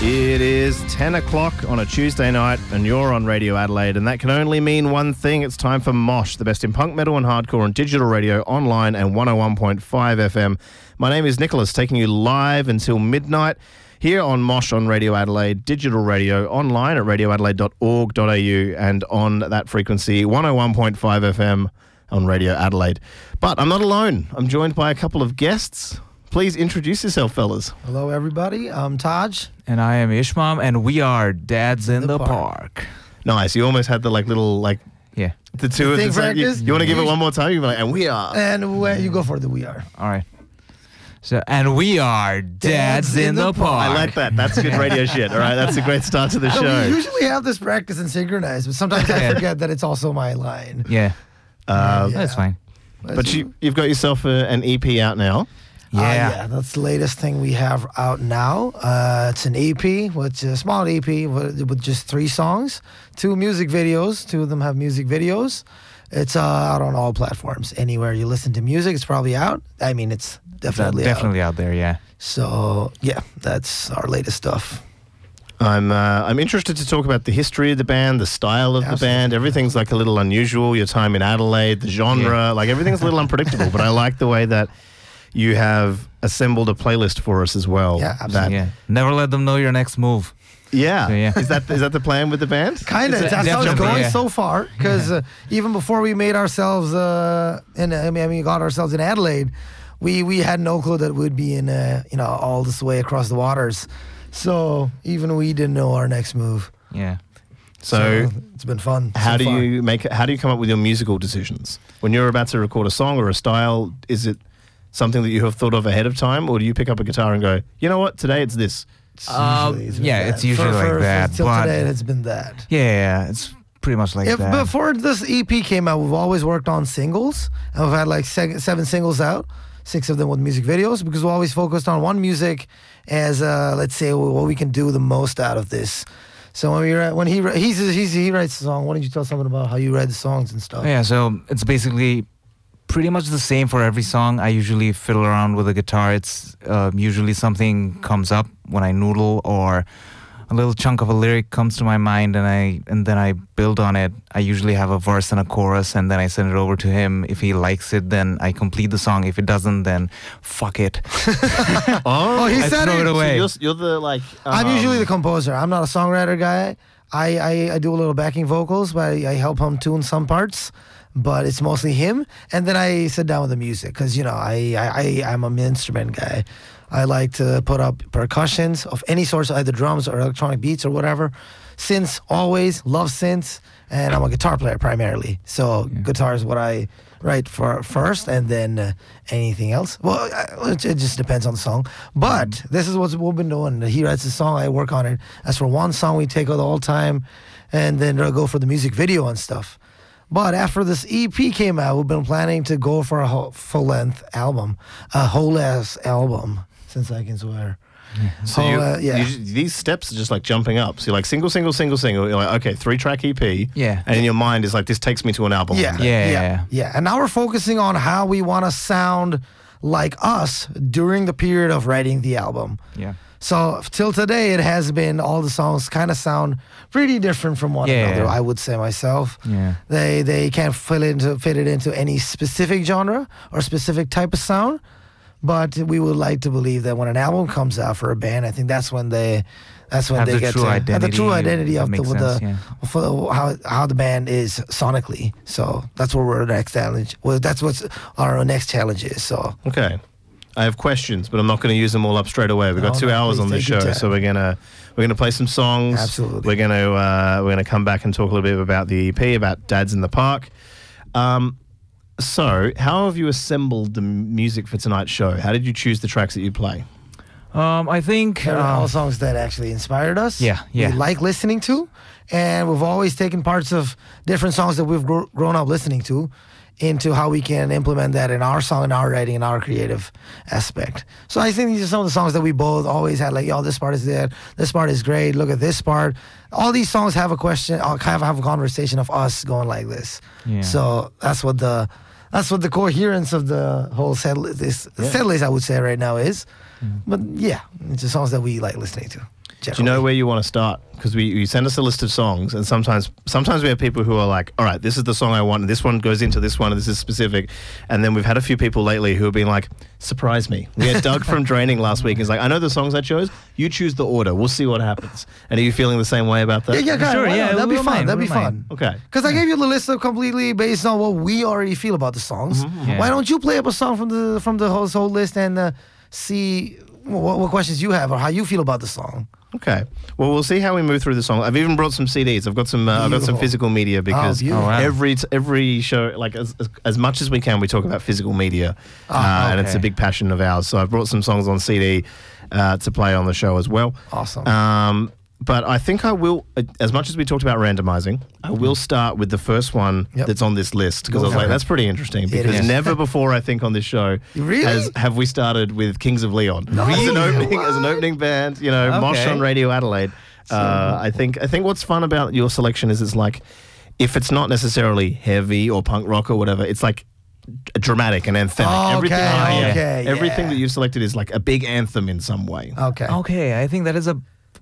It is 10 o'clock on a Tuesday night and you're on Radio Adelaide, and that can only mean one thing. It's time for Mosh, the best in punk, metal and hardcore on digital radio, online and 101.5 FM. My name is Nicholas, taking you live until midnight here on Mosh on Radio Adelaide, digital radio, online at radioadelaide.org.au and on that frequency 101.5 FM on Radio Adelaide. But I'm not alone. I'm joined by a couple of guests. Please introduce yourself, fellas. Hello, everybody. I'm Taj. And I am Ishmael, and we are Dads in the Park. Nice. You almost had the Yeah. the two of Thing the same. practice? You want to give it one more time? You're like, and we are. And when you go for the we are. All right. And we are Dads in the Park. I like that. That's good radio shit. All right, that's a great start to the So show. we usually have this practice and synchronize, but sometimes I forget that it's also my line. Yeah. Yeah. That's fine. But you've got yourself an EP out now. Yeah. That's the latest thing we have out now. It's an EP, which is a small EP with just 3 songs, 2 music videos. 2 of them have music videos. It's out on all platforms. Anywhere you listen to music, it's probably out. I mean, it's definitely out there, yeah. So, yeah, that's our latest stuff. I'm interested to talk about the history of the band, the style of the band. Everything's like a little unusual. Your time in Adelaide, the genre, like everything's a little unpredictable. But I like the way that you have assembled a playlist for us as well. Yeah, absolutely. Yeah. Never let them know your next move. Yeah. So, yeah. Is that the plan with the band? Kind of. That's how it's definitely, going yeah. so far. Because even before we made ourselves, got ourselves in Adelaide, we had no clue that we'd be in, all this way across the waters. So even we didn't know our next move. Yeah. So it's been fun. How so do far. you come up with your musical decisions when you're about to record a song or a style? Is it something that you have thought of ahead of time, or do you pick up a guitar and go, you know what, today it's this? It's been yeah, that. it's usually like that. Till But today, it's been that. yeah, it's pretty much like that. Before this EP came out, we've always worked on singles, and we've had like 7 singles out, 6 of them with music videos, because we always focused on one music as let's say what we can do the most out of this. So when he writes the song, why don't you tell something about how you write the songs and stuff? Yeah, so it's basically pretty much the same for every song. I usually fiddle around with the guitar. It's usually something comes up when I noodle, or a little chunk of a lyric comes to my mind, and then I build on it. I usually have a verse and a chorus, and then I send it over to him. If he likes it, then I complete the song. If it doesn't, then fuck it. He I said throw it away. So you're the like. I'm usually the composer. I'm not a songwriter guy. I do a little backing vocals, but I help him tune some parts. But it's mostly him, and then I sit down with the music because I'm an instrument guy. I like to put up percussions of any sort, either drums or electronic beats or whatever. Synths, always love synths, and I'm a guitar player primarily. So guitar is what I write for first, and then anything else. Well, it just depends on the song. But this is what we've been doing. He writes a song, I work on it. As for one song, we take it all time, and then go for the music video and stuff. But after this EP came out, we've been planning to go for a full-length album, a whole-ass album, since I can swear. So these steps are just like jumping up. So you're like single. You're like, okay, 3-track EP. Yeah. And in your mind is like, this takes me to an album. Yeah. And now we're focusing on how we want to sound like us during the period of writing the album. Yeah. So till today, it has been all the songs kind of sound pretty different from one another. I would say myself. Yeah. They can't fit it into any specific genre or specific type of sound. But we would like to believe that when an album comes out for a band, I think that's when they get the true identity of how the band is sonically. So that's what our next challenge. Well, that's what our next challenge is. So okay. I have questions, but I'm not going to use them all up straight away. We've got 2 hours on this show, so we're gonna play some songs. Absolutely. We're gonna come back and talk a little bit about the EP, about Dads in the Park. So, how have you assembled the music for tonight's show? How did you choose the tracks that you play? I think they're all songs that actually inspired us. Yeah. We like listening to, and we've always taken parts of different songs that we've grown up listening to into how we can implement that in our song, in our writing, in our creative aspect. So I think these are some of the songs that we both always had, like, this part is there, this part is great, look at this part. All these songs have a question, have a conversation of us going like this. Yeah. So that's what the coherence of the whole set list, I would say right now is. But yeah, it's the songs that we like listening to. Do you know where you want to start? Because you send us a list of songs, and sometimes we have people who are like, all right, this is the song I want, and this one goes into this one, and this is specific. And then we've had a few people lately who have been like, surprise me. We had Doug from Draining last week. He's like, I know the songs I chose. You choose the order. We'll see what happens. And are you feeling the same way about that? Yeah, Sure, yeah, that'd be we'll fun. mind, That'd be we'll fun. Okay. Because I gave you the list of completely based on what we already feel about the songs. Yeah. Why don't you play up a song from the whole list and see what questions you have or how you feel about the song? Okay. Well, we'll see how we move through the song. I've even brought some CDs. I've got some Beautiful. physical media because beautiful. Oh, wow. every show, like as much as we can, we talk about physical media, and it's a okay. big passion of ours. So I've brought some songs on CD to play on the show as well. Awesome. But I think I will, as much as we talked about randomizing, I will start with the first one Yep. that's on this list because I was for like, it. that's pretty interesting because is. never before I think on this show Really? have we started with Kings of Leon as an opening band. You know, Mosh Okay. on Radio Adelaide. I think what's fun about your selection is it's like if it's not necessarily heavy or punk rock or whatever, it's like dramatic and anthemic. Oh, everything, okay, everything yeah. that you've selected is like a big anthem in some way. Okay. Okay, I think that is a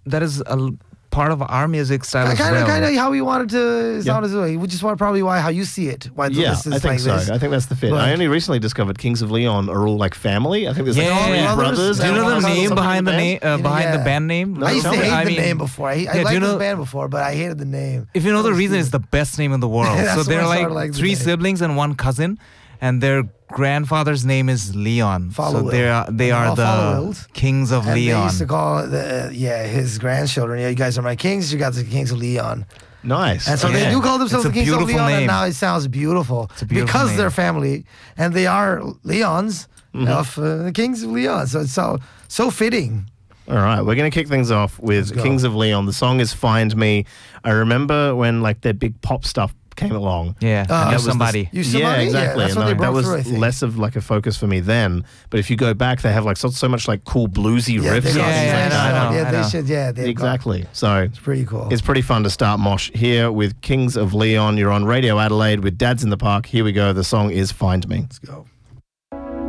part of our music style as well. Kind of how we wanted to sound as well. We just want probably how you see it. Why the Yeah, list is I think like so. this. I think that's the fit. But- I only recently discovered Kings of Leon are all like family. I think there's like Yeah. three Brothers? brothers. Do you and know one the son or name something behind in the band? name behind Yeah. the band name? No, I used to tell me. hate the mean, name before. I do you liked this know- band before, but I hated the name. If you know the reason, it's the best name in the world. That's So why they're I like started liking the three name. siblings and one cousin, and their grandfather's name is Leon. So Follow-Will. they are All the Follow-Wills. Kings of And they Leon. used to call his grandchildren. Yeah, you guys are my kings. You guys are the kings of Leon. Nice. And so they Yeah. do call themselves It's the a kings of beautiful Leon, and name. now it sounds beautiful a beautiful because name. they're family and they are Leons of the kings of Leon. So it's so fitting. All right, we're going to kick things off with go. Kings of Leon. The song is Find Me. I remember when like their big pop stuff came along. Yeah, that I know was the- somebody. You Yeah, somebody? exactly. that's And what they that broke was through, I think. less of like a focus for me then. But if you go back, they have like so much like cool bluesy Yeah, riffs. they and got things yeah, like I that. know. Yeah, I they know. should. Yeah, they've got- Exactly. So It's pretty cool. it's pretty fun to start Mosh here with Kings of Leon. You're on Radio Adelaide with Dads in the Park. Here we go. The song is Find Me. Let's go.